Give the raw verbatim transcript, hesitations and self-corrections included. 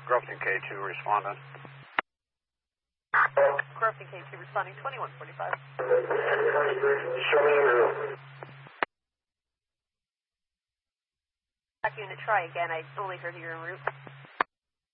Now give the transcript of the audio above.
Grafton K two responding. Grafton K two responding twenty-one forty-five. Show me your route. Back unit, try again. I only heard you en route.